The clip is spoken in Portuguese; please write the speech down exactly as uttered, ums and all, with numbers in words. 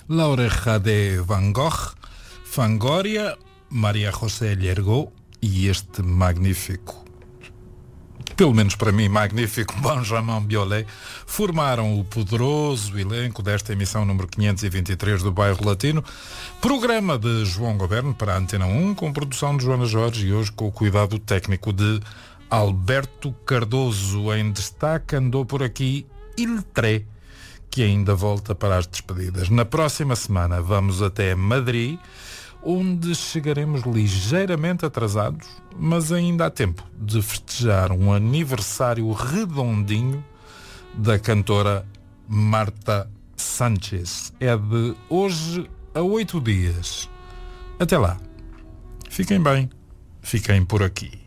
Laura Jade Van Gogh, Fangoria, Maria José Llergó e este magnífico, pelo menos para mim, magnífico Benjamin Biolay, formaram o poderoso elenco desta emissão número quinhentos e vinte e três do Bairro Latino, programa de João Goberno para a Antena um, com produção de Joana Jorge e hoje com o cuidado técnico de Alberto Cardoso. Em destaque andou por aqui Iltré, que ainda volta para as despedidas. Na próxima semana vamos até Madrid, onde chegaremos ligeiramente atrasados, mas ainda há tempo de festejar um aniversário redondinho da cantora Marta Sánchez. É de hoje a oito dias. Até lá. Fiquem bem. Fiquem por aqui.